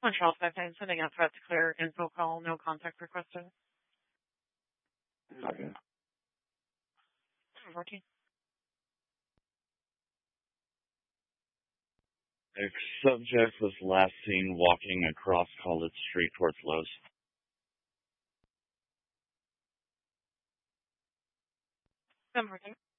Montreal 59 sending out threat to clear info call, no contact requested. Okay. 14. Subject was last seen walking across College Street towards Lowe's. 14.